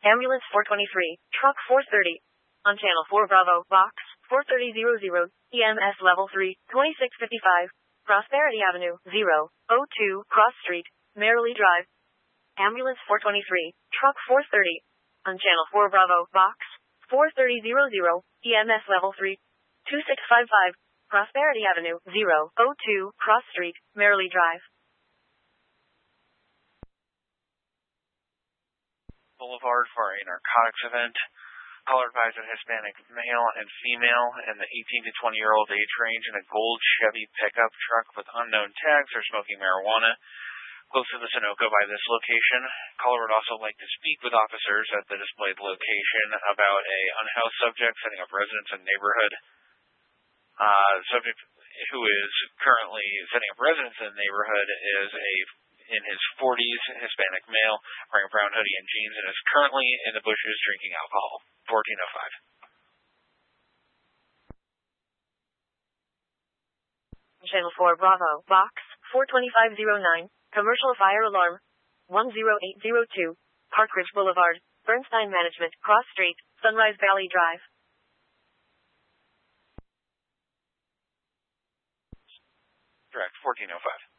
Ambulance 423, Truck 430. On Channel 4 Bravo, Box 43000, EMS Level 3, 2655. Prosperity Avenue, 002, Cross Street, Merrily Drive. Ambulance 423, Truck 430. On Channel 4 Bravo, Box 43000, EMS Level 3, 2655. Prosperity Avenue, 002, Cross Street, Merrily Drive. Boulevard for a narcotics event. Caller advised a Hispanic male and female in the 18 to 20-year-old age range in a gold Chevy pickup truck with unknown tags are smoking marijuana close to the Sunoco by this location. Caller would also like to speak with officers at the displayed location about a unhoused subject setting up residence in neighborhood. Subject who is currently setting up residence in the neighborhood is in his 40s, Hispanic male, wearing a brown hoodie and jeans, and is currently in the bushes drinking alcohol. 1405. Channel 4 Bravo, Box 42509, Commercial Fire Alarm 10802, Park Ridge Boulevard, Bernstein Management, Cross Street, Sunrise Valley Drive. Direct 1405.